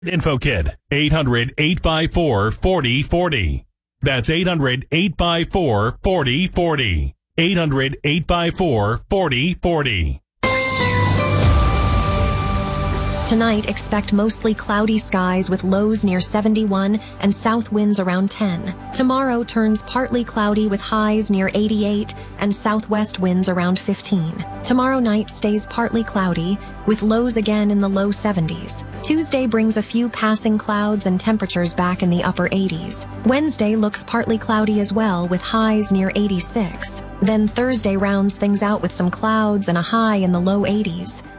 InfoKid, 800-854-4040. That's 800-854-4040. 800-854-4040. Tonight, expect mostly cloudy skies with lows near 71 and south winds around 10. Tomorrow turns partly cloudy with highs near 88 and southwest winds around 15. Tomorrow night stays partly cloudy with lows again in the low 70s. Tuesday brings a few passing clouds and temperatures back in the upper 80s. Wednesday looks partly cloudy as well with highs near 86. Then Thursday rounds things out with some clouds and a high in the low 80s.